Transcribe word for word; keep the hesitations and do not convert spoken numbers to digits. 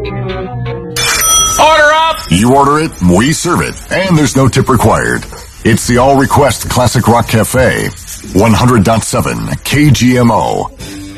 Order up! You order it, we serve it, and there's no tip required. It's the All Request Classic Rock Cafe, one hundred point seven K G M O.